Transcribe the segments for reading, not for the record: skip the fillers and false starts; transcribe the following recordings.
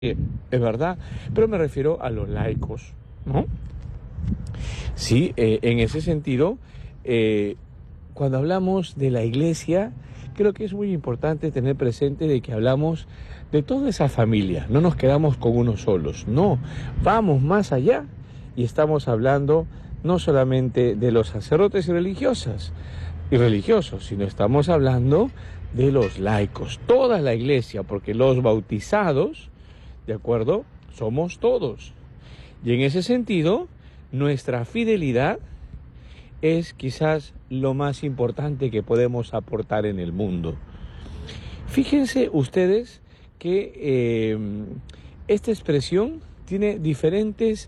Es verdad, pero me refiero a los laicos, ¿no? Sí, en ese sentido, eh, cuando hablamos de la iglesia, creo que es muy importante tener presente de que hablamos de toda esa familia, no nos quedamos con uno solos, no, vamos más allá y estamos hablando no solamente de los sacerdotes y religiosos, sino estamos hablando de los laicos, toda la iglesia, porque los bautizados, ¿de acuerdo? Somos todos. Y en ese sentido, nuestra fidelidad es quizás lo más importante que podemos aportar en el mundo. Fíjense ustedes que esta expresión tiene diferentes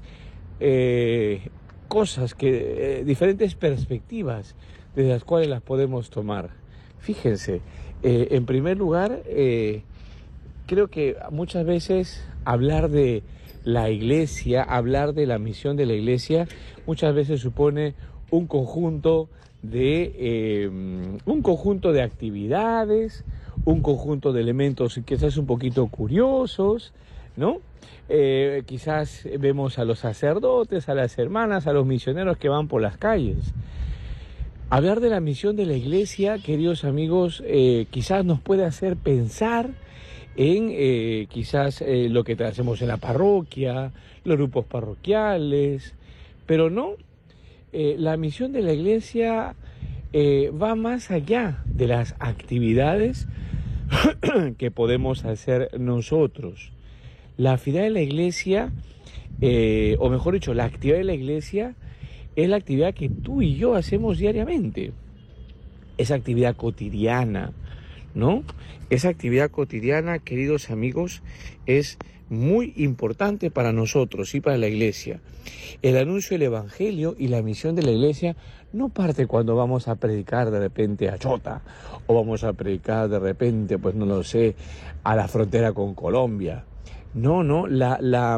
cosas, diferentes perspectivas desde las cuales las podemos tomar. Fíjense, en primer lugar, creo que muchas veces hablar de la iglesia, hablar de la misión de la iglesia, muchas veces supone un conjunto de actividades, un conjunto de elementos quizás un poquito curiosos, ¿no? Quizás vemos a los sacerdotes, a las hermanas, a los misioneros que van por las calles. Hablar de la misión de la iglesia, queridos amigos, quizás nos puede hacer pensar en quizás lo que hacemos en la parroquia, los grupos parroquiales, pero no, la misión de la iglesia va más allá de las actividades que podemos hacer nosotros. La fidelidad de la iglesia, o mejor dicho, la actividad de la iglesia es la actividad que tú y yo hacemos diariamente, esa actividad cotidiana, ¿no? Esa actividad cotidiana, queridos amigos, es muy importante para nosotros y para la iglesia. El anuncio del evangelio y la misión de la iglesia no parte cuando vamos a predicar de repente a Chota o vamos a predicar de repente, pues no lo sé, a la frontera con Colombia. No, la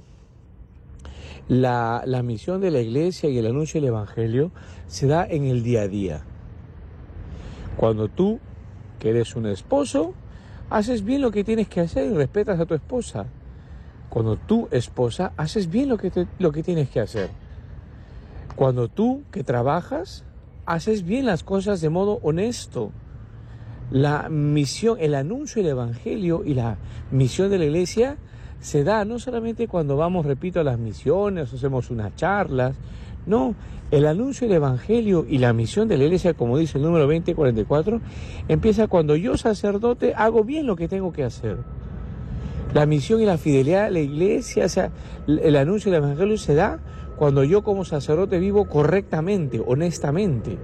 misión de la iglesia y el anuncio del evangelio se da en el día a día. Cuando tú, que eres un esposo, haces bien lo que tienes que hacer y respetas a tu esposa. Cuando tú, esposa, haces bien lo que tienes que hacer. Cuando tú, que trabajas, haces bien las cosas de modo honesto. La misión, el anuncio del evangelio y la misión de la iglesia se da no solamente cuando vamos, repito, a las misiones, hacemos unas charlas. No, el anuncio del evangelio y la misión de la iglesia, como dice el número 2044, empieza cuando yo, sacerdote, hago bien lo que tengo que hacer. La misión y la fidelidad de la iglesia, o sea, el anuncio del evangelio se da cuando yo como sacerdote vivo correctamente, honestamente.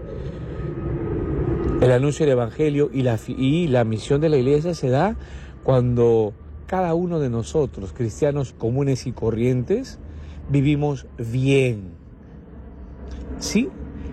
El anuncio del evangelio y la misión de la iglesia se da cuando cada uno de nosotros, cristianos comunes y corrientes, vivimos bien. ¿Sí?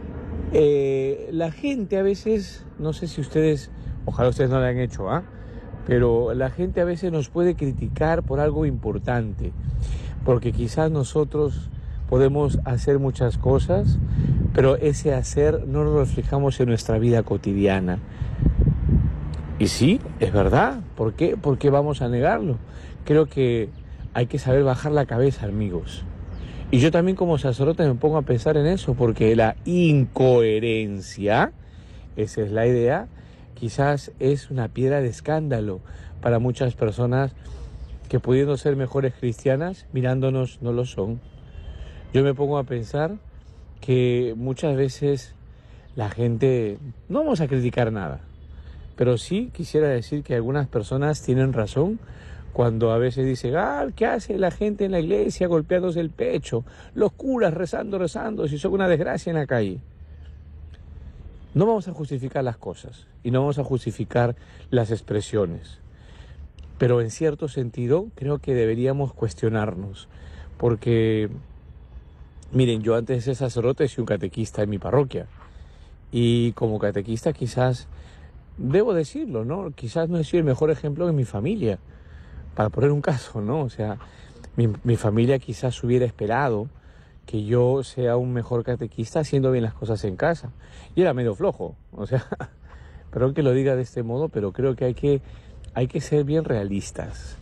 La gente a veces, no sé si ustedes, ojalá ustedes no lo hayan hecho, pero la gente a veces nos puede criticar por algo importante, porque quizás nosotros podemos hacer muchas cosas, pero ese hacer no lo reflejamos en nuestra vida cotidiana. Y sí, es verdad. ¿Por qué? ¿Por qué vamos a negarlo? Creo que hay que saber bajar la cabeza, amigos. Y yo también como sacerdote me pongo a pensar en eso, porque la incoherencia, esa es la idea, quizás es una piedra de escándalo para muchas personas que pudiendo ser mejores cristianas, mirándonos no lo son. Yo me pongo a pensar que muchas veces la gente, no vamos a criticar nada, pero sí quisiera decir que algunas personas tienen razón cuando a veces dicen, ¿qué hace la gente en la iglesia golpeándose el pecho? Los curas rezando, si son una desgracia en la calle. No vamos a justificar las cosas y no vamos a justificar las expresiones, pero en cierto sentido creo que deberíamos cuestionarnos, porque miren, yo antes de ser sacerdote soy un catequista en mi parroquia y como catequista quizás, debo decirlo, ¿no? Quizás no he sido el mejor ejemplo en mi familia, para poner un caso, ¿no? O sea, mi familia quizás hubiera esperado que yo sea un mejor catequista haciendo bien las cosas en casa. Y era medio flojo, o sea, perdón que lo diga de este modo, pero creo que hay que ser bien realistas.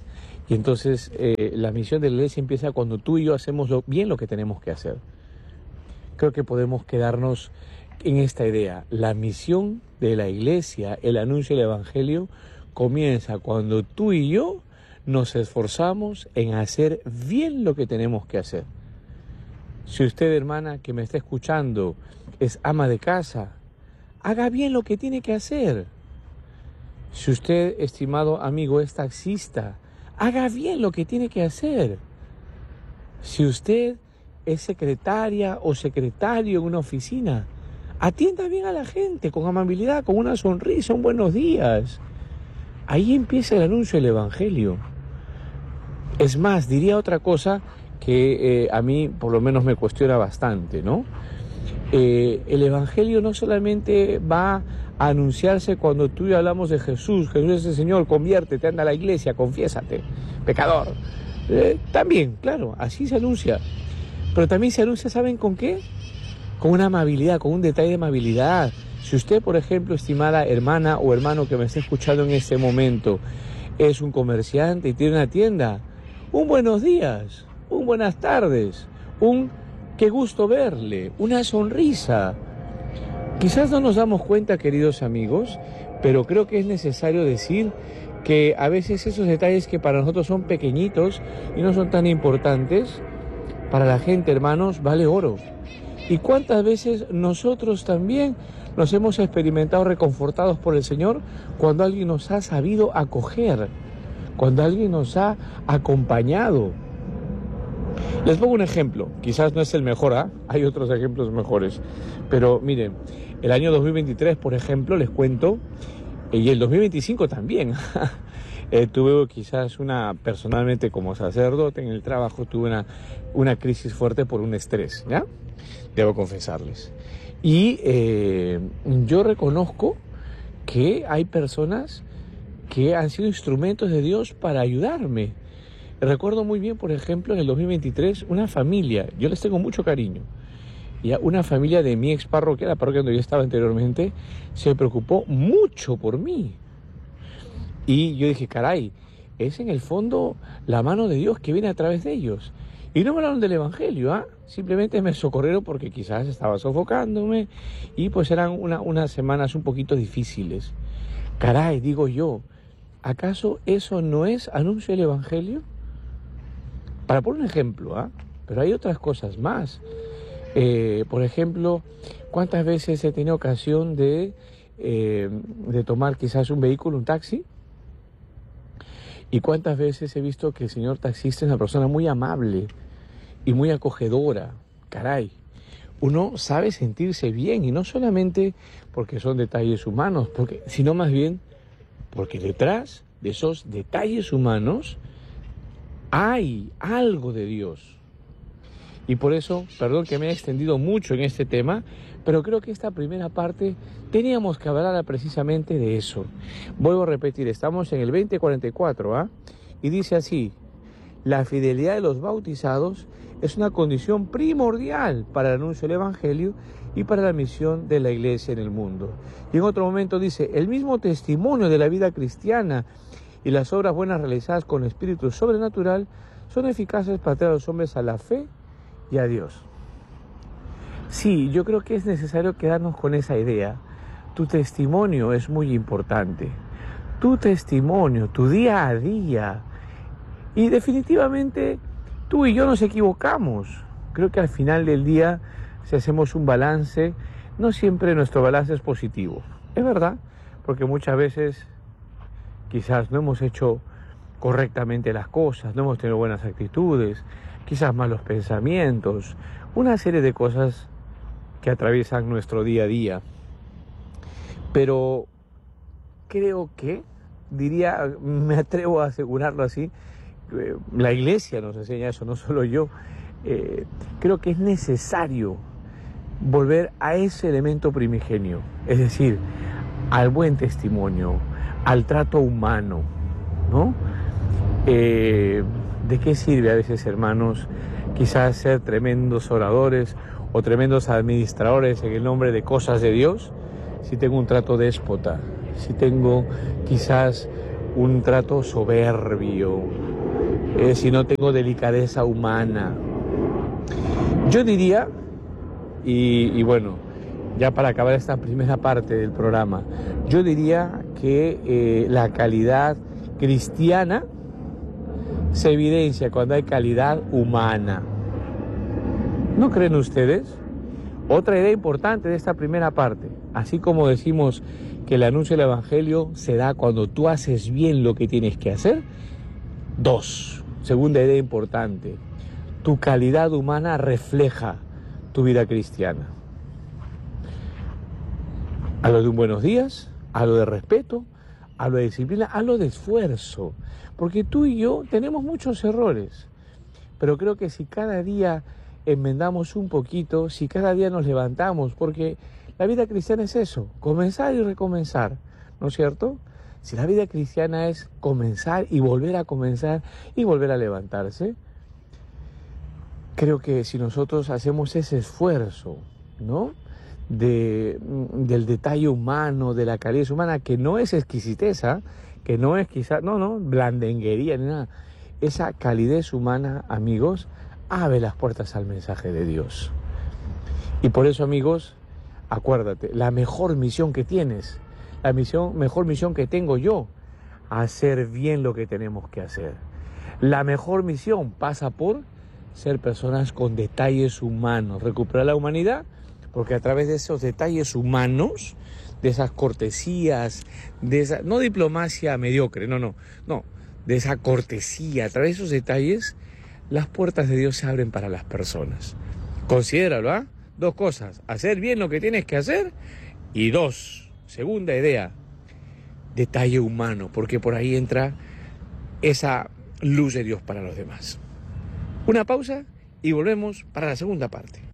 Y entonces la misión de la iglesia empieza cuando tú y yo hacemos bien lo que tenemos que hacer. Creo que podemos quedarnos en esta idea. La misión de la iglesia, el anuncio del evangelio, comienza cuando tú y yo nos esforzamos en hacer bien lo que tenemos que hacer. Si usted, hermana, que me está escuchando, es ama de casa, haga bien lo que tiene que hacer. Si usted, estimado amigo, es taxista, haga bien lo que tiene que hacer. Si usted es secretaria o secretario en una oficina, atienda bien a la gente, con amabilidad, con una sonrisa, un buenos días. Ahí empieza el anuncio del evangelio. Es más, diría otra cosa que a mí por lo menos me cuestiona bastante, ¿no? El evangelio no solamente va a anunciarse cuando tú y yo hablamos de Jesús. Jesús es el Señor, conviértete, anda a la iglesia, confiésate, pecador. También, claro, así se anuncia. Pero también se anuncia, ¿saben con qué? Con una amabilidad, con un detalle de amabilidad. Si usted, por ejemplo, estimada hermana o hermano que me esté escuchando en este momento, es un comerciante y tiene una tienda, un buenos días, un buenas tardes, un qué gusto verle, una sonrisa. Quizás no nos damos cuenta, queridos amigos, pero creo que es necesario decir que a veces esos detalles que para nosotros son pequeñitos y no son tan importantes, para la gente, hermanos, vale oro. ¿Y cuántas veces nosotros también nos hemos experimentado reconfortados por el Señor cuando alguien nos ha sabido acoger, cuando alguien nos ha acompañado? Les pongo un ejemplo, quizás no es el mejor, hay otros ejemplos mejores, pero miren, el año 2023, por ejemplo, les cuento, y el 2025 también, tuve quizás personalmente como sacerdote en el trabajo, tuve una crisis fuerte por un estrés, ¿ya? Debo confesarles. Y yo reconozco que hay personas que han sido instrumentos de Dios para ayudarme. Recuerdo muy bien, por ejemplo, en el 2023, una familia, yo les tengo mucho cariño, ya una familia de mi ex parroquia, la parroquia donde yo estaba anteriormente, se preocupó mucho por mí. Y yo dije, caray, es en el fondo la mano de Dios que viene a través de ellos. Y no me hablaron del evangelio, simplemente me socorrieron porque quizás estaba sofocándome y pues eran unas semanas un poquito difíciles. Caray, digo yo, ¿acaso eso no es anuncio del evangelio? Para poner un ejemplo, pero hay otras cosas más. Por ejemplo, ¿cuántas veces he tenido ocasión de tomar quizás un vehículo, un taxi? ¿Y cuántas veces he visto que el señor taxista es una persona muy amable y muy acogedora? Caray, uno sabe sentirse bien, y no solamente porque son detalles humanos, sino más bien porque detrás de esos detalles humanos hay algo de Dios. Y por eso, perdón que me haya extendido mucho en este tema, pero creo que esta primera parte teníamos que hablar precisamente de eso. Vuelvo a repetir, estamos en el 2044, y dice así: la fidelidad de los bautizados es una condición primordial para el anuncio del evangelio y para la misión de la iglesia en el mundo. Y en otro momento dice: el mismo testimonio de la vida cristiana y las obras buenas realizadas con espíritu sobrenatural son eficaces para traer a los hombres a la fe y a Dios. Sí, yo creo que es necesario quedarnos con esa idea. Tu testimonio es muy importante. Tu testimonio, tu día a día. Y definitivamente tú y yo nos equivocamos. Creo que al final del día, si hacemos un balance, no siempre nuestro balance es positivo. Es verdad, porque muchas veces quizás no hemos hecho correctamente las cosas, no hemos tenido buenas actitudes, quizás malos pensamientos, una serie de cosas que atraviesan nuestro día a día. Pero creo que, me atrevo a asegurarlo así, la iglesia nos enseña eso, no solo yo. Creo que es necesario volver a ese elemento primigenio, es decir, al buen testimonio, al trato humano, ¿no? ¿De qué sirve a veces, hermanos, quizás ser tremendos oradores o tremendos administradores en el nombre de cosas de Dios, si tengo un trato déspota, si tengo quizás un trato soberbio, si no tengo delicadeza humana. Yo diría, y bueno, ya para acabar esta primera parte del programa, yo diría que la calidad cristiana se evidencia cuando hay calidad humana. ¿No creen ustedes? Otra idea importante de esta primera parte, así como decimos que el anuncio del Evangelio se da cuando tú haces bien lo que tienes que hacer. 2, segunda idea importante, tu calidad humana refleja tu vida cristiana. Hablo de un buenos días, hablo de respeto, hablo de disciplina, hablo de esfuerzo, porque tú y yo tenemos muchos errores, pero creo que si cada día enmendamos un poquito, si cada día nos levantamos, porque la vida cristiana es eso, comenzar y recomenzar, ¿no es cierto? Si la vida cristiana es comenzar y volver a comenzar y volver a levantarse, creo que si nosotros hacemos ese esfuerzo, ¿no?, del detalle humano, de la calidez humana, que no es exquisiteza, que no es quizá, blandenguería ni nada, esa calidez humana, amigos, abre las puertas al mensaje de Dios. Y por eso, amigos, acuérdate, la mejor misión que tienes, mejor misión que tengo yo, hacer bien lo que tenemos que hacer. La mejor misión pasa por ser personas con detalles humanos, recuperar la humanidad, porque a través de esos detalles humanos, de esas cortesías, de esa, no diplomacia mediocre, no, de esa cortesía, a través de esos detalles, las puertas de Dios se abren para las personas. Considéralo, ¿ah? 2 cosas, hacer bien lo que tienes que hacer, y 2, segunda idea, detalle humano, porque por ahí entra esa luz de Dios para los demás. Una pausa y volvemos para la segunda parte.